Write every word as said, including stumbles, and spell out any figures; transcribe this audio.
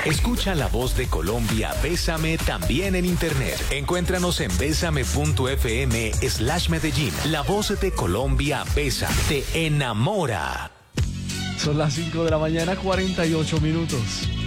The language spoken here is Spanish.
Escucha la voz de Colombia, Bésame, también en internet. Encuéntranos en bésame.fm slash Medellín. La voz de Colombia, Bésame, te enamora. Son las cinco de la mañana, cuarenta y ocho minutos.